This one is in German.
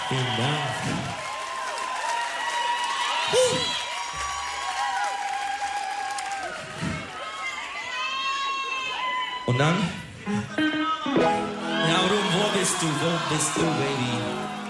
Vielen Dank. Und dann? Ja, Ruhm, wo bist du? Wo bist du, Baby?